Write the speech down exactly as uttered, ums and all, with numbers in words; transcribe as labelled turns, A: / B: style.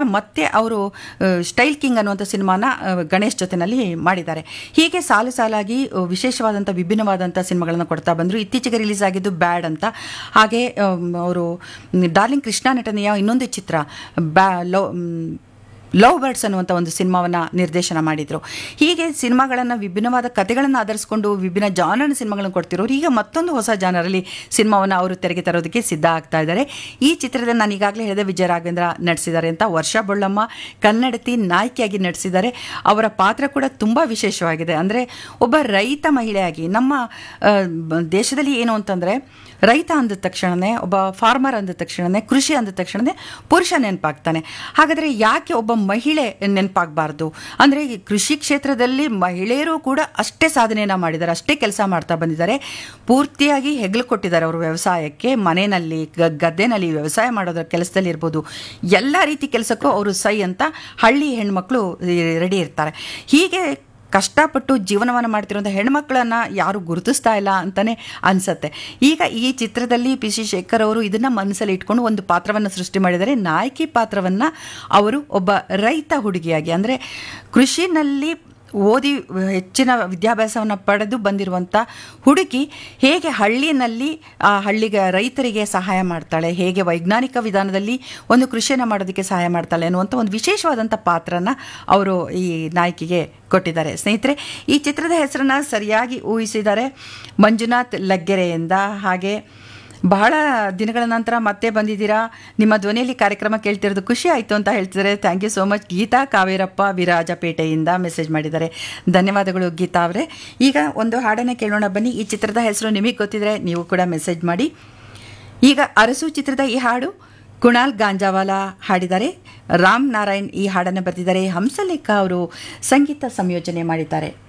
A: ಮತ್ತೆ ಅವರು style king ಅನ್ನುವಂಥ ಸಿನಿಮಾನ ಗಣೇಶ್ ಜೊತೆನಲ್ಲಿ ಮಾಡಿದ್ದಾರೆ. ಹೀಗೆ ಸಾಲು ಸಾಲಾಗಿ ವಿಶೇಷವಾದಂಥ ವಿಭಿನ್ನವಾದಂಥ ಸಿನಿಮಾಗಳನ್ನು ಕೊಡ್ತಾ ಬಂದರು. ಇತ್ತೀಚೆಗೆ ರಿಲೀಸ್ ಆಗಿದ್ದು ಬ್ಯಾಡ್ ಅಂತ. ಹಾಗೆ ಅವರು ಡಾರ್ಲಿಂಗ್ ಕೃಷ್ಣ ನಟನೆಯ ಇನ್ನೊಂದು ಚಿತ್ರ ಬ್ಯಾ ಲವ್ ಲವ್ ಬರ್ಡ್ಸ್ ಅನ್ನುವಂಥ ಒಂದು ಸಿನಿಮಾವನ್ನು ನಿರ್ದೇಶನ ಮಾಡಿದರು. ಹೀಗೆ ಸಿನಿಮಾಗಳನ್ನು ವಿಭಿನ್ನವಾದ ಕಥೆಗಳನ್ನು ಆಧರಿಸಿಕೊಂಡು ವಿಭಿನ್ನ ಜಾನರ್ನ ಸಿನಿಮಾಗಳನ್ನು ಕೊಡ್ತಿರೋರು ಈಗ ಮತ್ತೊಂದು ಹೊಸ ಜಾನರಲ್ಲಿ ಸಿನಿಮಾವನ್ನು ಅವರು ತೆರೆಗೆ ತರೋದಕ್ಕೆ ಸಿದ್ಧ ಆಗ್ತಾ ಇದ್ದಾರೆ. ಈ ಚಿತ್ರದಲ್ಲಿ ನಾನು ಈಗಾಗಲೇ ಹೇಳಿದೆ ವಿಜಯ ರಾಘವೇಂದ್ರ ನಟಿಸಿದ್ದಾರೆ ಅಂತ. ವರ್ಷಾ ಬೊಳ್ಳಮ್ಮ ಕನ್ನಡತಿ ನಾಯಕಿಯಾಗಿ ನಟಿಸಿದ್ದಾರೆ. ಅವರ ಪಾತ್ರ ಕೂಡ ತುಂಬ ವಿಶೇಷವಾಗಿದೆ. ಅಂದರೆ ಒಬ್ಬ ರೈತ ಮಹಿಳೆಯಾಗಿ ನಮ್ಮ ದೇಶದಲ್ಲಿ ಏನು ಅಂತಂದರೆ ರೈತ ಅಂದ ತಕ್ಷಣವೇ ಒಬ್ಬ ಫಾರ್ಮರ್ ಅಂದ ತಕ್ಷಣವೇ ಕೃಷಿ ಅಂದ ತಕ್ಷಣವೇ ಪುರುಷ ನೆನಪಾಗ್ತಾನೆ. ಹಾಗಾದರೆ ಯಾಕೆ ಒಬ್ಬ ಮಹಿಳೆ ನೆನಪಾಗಬಾರ್ದು? ಅಂದರೆ ಕೃಷಿ ಕ್ಷೇತ್ರದಲ್ಲಿ ಮಹಿಳೆಯರು ಕೂಡ ಅಷ್ಟೇ ಸಾಧನೆಯನ್ನು ಮಾಡಿದ್ದಾರೆ, ಅಷ್ಟೇ ಕೆಲಸ ಮಾಡ್ತಾ ಬಂದಿದ್ದಾರೆ. ಪೂರ್ತಿಯಾಗಿ ಹೆಗಲು ಕೊಟ್ಟಿದ್ದಾರೆ ಅವರು ವ್ಯವಸಾಯಕ್ಕೆ. ಮನೆಯಲ್ಲಿ ಗದ್ದೆನಲ್ಲಿ ವ್ಯವಸಾಯ ಮಾಡೋದ್ರ ಕೆಲಸದಲ್ಲಿ ಇರ್ಬೋದು, ಎಲ್ಲ ರೀತಿ ಕೆಲಸಕ್ಕೂ ಅವರು ಸೈ ಅಂತ ಹಳ್ಳಿ ಹೆಣ್ಮಕ್ಳು ರೆಡಿ ಇರ್ತಾರೆ. ಹೀಗೆ ಕಷ್ಟಪಟ್ಟು ಜೀವನವನ್ನು ಮಾಡ್ತಿರುವಂಥ ಹೆಣ್ಮಕ್ಳನ್ನು ಯಾರು ಗುರುತಿಸ್ತಾ ಇಲ್ಲ ಅಂತಲೇ ಅನಿಸುತ್ತೆ. ಈಗ ಈ ಚಿತ್ರದಲ್ಲಿ ಪಿ ಸಿ ಶೇಖರ್ ಅವರು ಇದನ್ನು ಮನಸ್ಸಲ್ಲಿ ಇಟ್ಕೊಂಡು ಒಂದು ಪಾತ್ರವನ್ನು ಸೃಷ್ಟಿ ಮಾಡಿದ್ದಾರೆ. ನಾಯಕಿ ಪಾತ್ರವನ್ನು ಅವರು ಒಬ್ಬ ರೈತ ಹುಡುಗಿಯಾಗಿ, ಅಂದರೆ ಕೃಷಿನಲ್ಲಿ ಓದಿ ಹೆಚ್ಚಿನ ವಿದ್ಯಾಭ್ಯಾಸವನ್ನು ಪಡೆದು ಬಂದಿರುವಂಥ ಹುಡುಗಿ ಹೇಗೆ ಹಳ್ಳಿನಲ್ಲಿ ಆ ಹಳ್ಳಿಗೆ ರೈತರಿಗೆ ಸಹಾಯ ಮಾಡ್ತಾಳೆ, ಹೇಗೆ ವೈಜ್ಞಾನಿಕ ವಿಧಾನದಲ್ಲಿ ಒಂದು ಕೃಷಿಯನ್ನು ಮಾಡೋದಕ್ಕೆ ಸಹಾಯ ಮಾಡ್ತಾಳೆ ಅನ್ನುವಂಥ ಒಂದು ವಿಶೇಷವಾದಂಥ ಪಾತ್ರನ ಅವರು ಈ ನಾಯಕಿಗೆ ಕೊಟ್ಟಿದ್ದಾರೆ. ಸ್ನೇಹಿತರೆ, ಈ ಚಿತ್ರದ ಹೆಸರನ್ನು ಸರಿಯಾಗಿ ಊಹಿಸಿದ್ದಾರೆ ಮಂಜುನಾಥ್ ಲಗ್ಗೆರೆಯಿಂದ. ಹಾಗೆ ಬಹಳ ದಿನಗಳ ನಂತರ ಮತ್ತೆ ಬಂದಿದ್ದೀರಾ, ನಿಮ್ಮ ಧ್ವನಿಯಲ್ಲಿ ಕಾರ್ಯಕ್ರಮ ಕೇಳ್ತಿರೋದು ಖುಷಿ ಆಯಿತು ಅಂತ ಹೇಳ್ತಿದ್ದಾರೆ. Thank you so much. Geetha Kaverappa ವಿರಾಜಪೇಟೆಯಿಂದ message ಮಾಡಿದ್ದಾರೆ. ಧನ್ಯವಾದಗಳು ಗೀತಾ ಅವರೇ. ಈಗ ಒಂದು ಹಾಡನ್ನು ಕೇಳೋಣ ಬನ್ನಿ. ಈ ಚಿತ್ರದ ಹೆಸರು ನಿಮಗೆ ಗೊತ್ತಿದ್ರೆ ನೀವು ಕೂಡ ಮೆಸೇಜ್ ಮಾಡಿ. ಈಗ ಅರಸು ಚಿತ್ರದ ಈ ಹಾಡು ಕುಣಾಲ್ ಗಾಂಜಾವಾಲ ಹಾಡಿದ್ದಾರೆ. ರಾಮ್ ನಾರಾಯಣ್ ಈ ಹಾಡನ್ನು ಬರೆದಿದ್ದಾರೆ. ಹಂಸಲೇಖ ಅವರು ಸಂಗೀತ ಸಂಯೋಜನೆ ಮಾಡಿದ್ದಾರೆ.